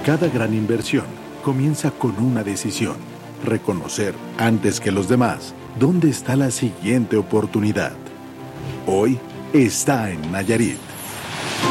Cada gran inversión comienza con una decisión: reconocer, antes que los demás, dónde está la siguiente oportunidad. Hoy está en Nayarit.